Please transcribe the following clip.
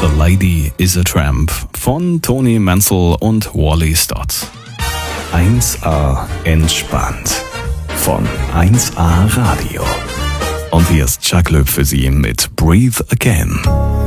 Lady is a Tramp von Tony Mansell und Wally Stott. 1A entspannt von 1A Radio. Und hier ist Chuck Löb für Sie mit Breathe Again.